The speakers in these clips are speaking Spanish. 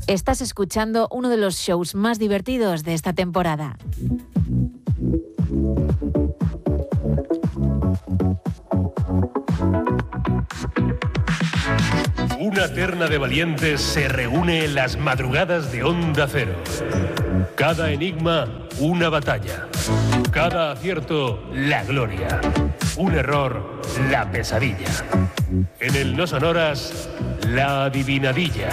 Estás escuchando uno de los shows más divertidos de esta temporada. Una terna de valientes se reúne en las madrugadas de Onda Cero. Cada enigma, una batalla. Cada acierto, la gloria. Un error, la pesadilla. En el No Sonoras, la adivinadilla.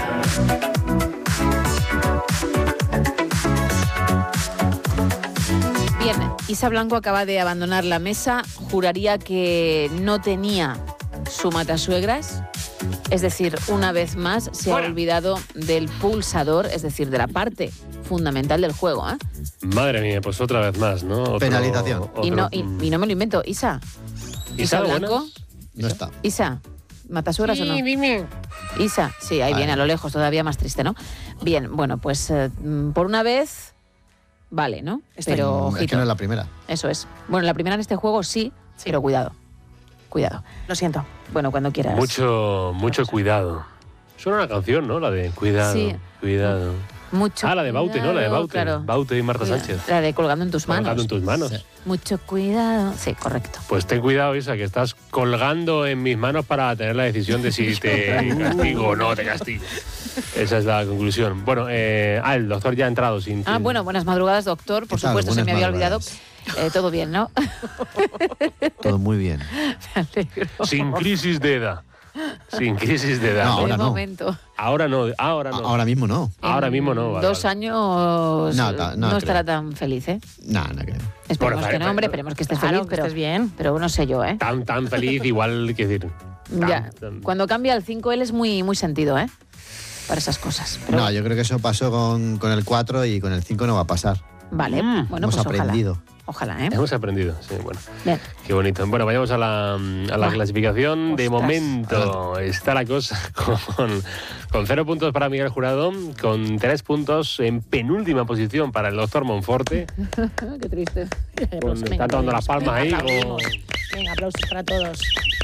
Bien, Isa Blanco acaba de abandonar la mesa. Juraría que no tenía su matasuegras. Es decir, una vez más se ha olvidado del pulsador, es decir, de la parte fundamental del juego, ¿eh? Madre mía, pues otra vez más, ¿no? Penalización. Y no me lo invento. Isa Blanco. No está. Isa, ¿matasuegras o no? Dime. Isa, sí, ahí viene a lo lejos, todavía más triste, ¿no? Bien, bueno, pues por una vez, vale, ¿no? Pero ojito. Es que no es la primera. Eso es. Bueno, la primera en este juego sí. Pero cuidado. Lo siento. Bueno, cuando quieras. Mucho cuidado. Suena una canción, ¿no? La de Cuidado, Sí. Cuidado. Mucho la de Baute, ¿no? La de Baute. Claro. Baute y Marta Sánchez. La de Colgando en tus manos. Colgando en tus manos. Sí. Mucho cuidado. Sí, correcto. Pues ten cuidado, Isa, que estás colgando en mis manos para tener la decisión de si te castigo o no te castigo. Esa es la conclusión. Bueno, el doctor ya ha entrado sin... Bueno, buenas madrugadas, doctor. Por ¿Qué tal? supuesto, se me Buenas había olvidado. madrugadas. Todo bien, ¿no? Todo muy bien. Me alegro. Sin crisis de edad. Sin crisis de edad. No, ¿no? ahora De no. momento. Ahora no. Ahora mismo no. Ahora mismo no. Vale, 2 vale. años No estará creo. tan feliz, ¿eh? No creo. Esperemos Bueno, que no, hombre, esperemos que estés Claro, feliz, que pero estés bien. Pero no sé yo, ¿eh? Tan feliz, igual, que decir... Ya. Cuando cambia el 5, él es muy, muy sentido, ¿eh? Para esas cosas. Pero No, yo creo que eso pasó con el 4 y con el 5 no va a pasar. vale, bueno, Hemos pues aprendido. Ojalá, ¿eh? Hemos aprendido, sí, bueno. Bien. Qué bonito. Bueno, vayamos a la clasificación. De Ostras. momento está la cosa con 0 puntos para Miguel Jurado, con 3 puntos en penúltima posición para el doctor Monforte. Qué triste. Está tomando las palmas ahí. Venga, aplausos para todos.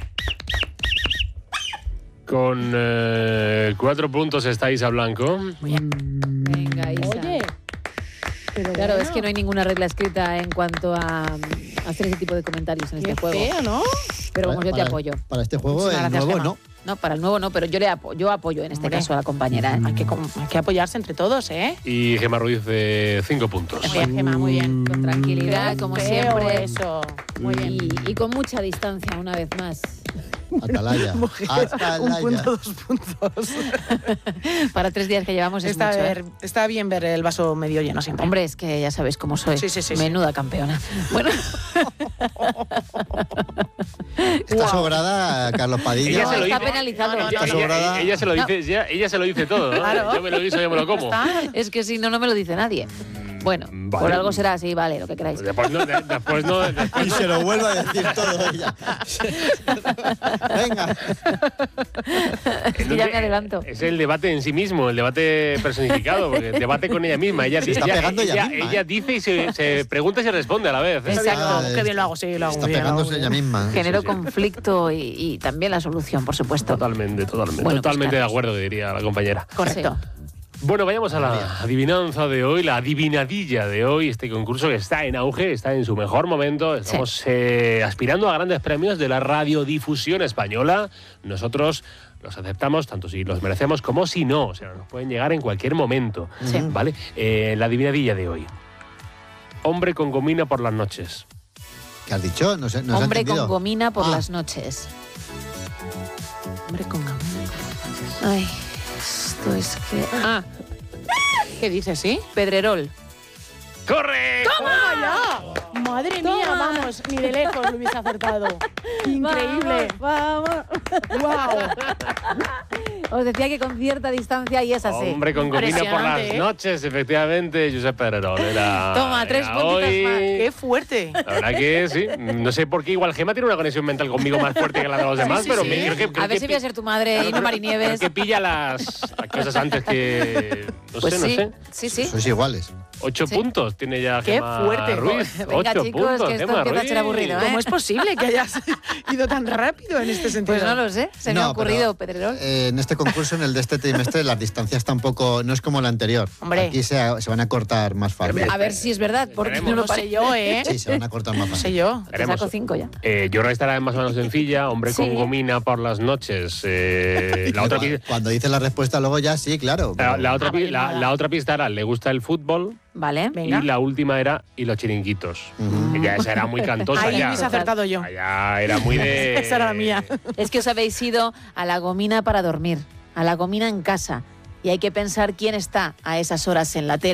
Con 4 puntos está Isa Blanco. Venga, Isa. Oye. Pero Claro, bueno, es que no hay ninguna regla escrita en cuanto a hacer ese tipo de comentarios en qué este juego. feo, ¿no? Pero vamos, yo te apoyo. Para este juego, Muchísimas el gracias, nuevo Gemma. no. No, para el nuevo no, pero yo apoyo en este Hombre. caso a la compañera, ¿eh? Hay que apoyarse entre todos, ¿eh? Y Gemma Ruiz de 5 puntos. Muy bien, Gemma, muy bien. Con tranquilidad, como Feo siempre. eso. Muy bien. Y con mucha distancia, una vez más. Atalaya. Atalaya. 1 punto, 2 puntos. Para 3 días que llevamos es mucho, ¿eh? Está bien ver el vaso medio lleno siempre. Hombre, es que ya sabéis cómo soy. Sí. Menuda campeona. Bueno. Está sobrada Carlos Padilla. Ella No, se lo está dice. penalizado. No, no, Está sobrada. Ella se lo dice, ella se lo dice todo, ¿no? Claro. Yo me lo guiso, yo me lo como. Está. Es que si no, no me lo dice nadie. Bueno, Vale. por algo será así, vale, lo que queráis. Después no. Y se lo vuelve a decir todo ella. Venga. Es que ya me adelanto. Es el debate en sí mismo, el debate personificado, porque debate con ella misma. Ella, Se está pegando ella misma, ella dice y se pregunta y se responde a la vez. Exacto. Qué bien lo hago, sí, lo hago Está muy bien. lo hago pegándose muy ella bien. misma. Genero sí. conflicto y también la solución, por supuesto. Totalmente. Bueno, pues Totalmente de claro. acuerdo, diría la compañera. Correcto. Bueno, vayamos a la adivinanza de hoy, la adivinadilla de hoy, este concurso que está en auge, está en su mejor momento. Estamos aspirando a grandes premios de la radiodifusión española. Nosotros los aceptamos tanto si los merecemos como si no. O sea, nos pueden llegar en cualquier momento. Sí. ¿Vale? La adivinadilla de hoy. Hombre con gomina por las noches. ¿Qué has dicho? No sé, no se ha Hombre entendido. con gomina por Ah. las noches. Hombre con gomina. Ay, esto es que... Ah, ¿Qué dices, sí? Pedrerol. ¡Corre! ¡Ya! Madre mía, vamos, ni de lejos lo hubiese acertado. Increíble. Vamos. ¡Wow! Os decía que con cierta distancia y es así. Hombre con gomina por las Impresionante, ¿eh? noches, efectivamente, Josep Pedrerol. Toma, 3 era puntitos hoy. más. ¡Qué fuerte! La verdad que sí. No sé por qué, igual Gemma tiene una conexión mental conmigo más fuerte que la de los demás, sí, pero sí. creo que A ver si voy a ser tu madre y no Marinieves. que pilla las cosas antes que... No Pues sé, sí, no sé. sí, sí. Sois iguales. 8 Sí. puntos tiene ya Qué Gemma fuerte. Ruiz. Venga, 8 chicos, puntos, que esto Gemma empieza a ser Ruiz. aburrido, ¿eh? ¿Cómo es posible que hayas ido tan rápido en este sentido? Pues no lo sé, se me ha No, ocurrido, pero, Pedrerol. en este concurso, en el de este trimestre, las distancias tampoco, no es como el anterior. Hombre. Aquí se van a cortar más fácil. A ver si es verdad, porque Esperemos. no No lo lo sé parece. yo, ¿eh? Sí, se van a cortar más No sé fácil. yo. Te Veremos. saco 5 ya. Yo creo que estará más o menos sencilla. Hombre Sí. con gomina por las noches. La otra pi- Cuando dices la respuesta, luego ya sí, claro. la- pero- la otra pi- vale, la- nada. la otra pista era, le gusta el fútbol. Vale. Venga. Y la última era, y los chiringuitos. Ujú. Que ya esa era muy cantosa. Ahí ya. hubiese acertado yo. Ya era muy de... Esa era la mía. Es que os habéis ido a la gomina para dormir, a la gomina en casa. Y hay que pensar quién está a esas horas en la tele.